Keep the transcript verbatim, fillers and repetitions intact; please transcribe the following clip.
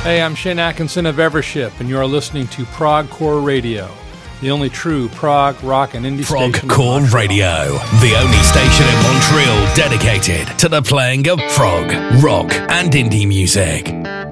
Hey, I'm Shane Atkinson of Evership, and you are listening to Prog Core Radio, the only true prog, rock, and indie Prog station. Prog Core Radio, the only station in Montreal dedicated to the playing of prog, rock, and indie music.